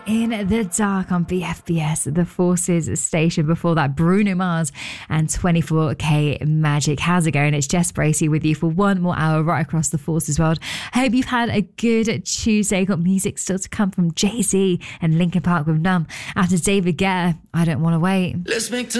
In the Dark on BFBS, the Forces station. Before that, Bruno Mars and 24K Magic. How's it going? It's Jess Bracey with you for one more hour right across the Forces world. Hope you've had a good Tuesday. Got music still to come from Jay-Z and Linkin Park with Numb. After David Guetta, I Don't Want to Wait. Let's make